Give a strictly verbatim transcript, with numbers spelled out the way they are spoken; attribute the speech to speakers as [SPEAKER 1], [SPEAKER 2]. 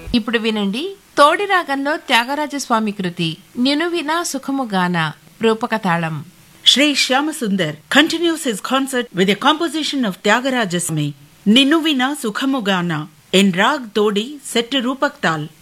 [SPEAKER 1] ఇప్పుడు వినండి తోడి రాగంలో త్యాగరాజస్వామి కృతి నినువిన సుఖముగాన రూపక తాళం.
[SPEAKER 2] Sri Shyamasundar continues his concert with a composition of Tyagaraja Swami, Ninuvina Sukhamugana, in Rag Todi set to Rupak Tal.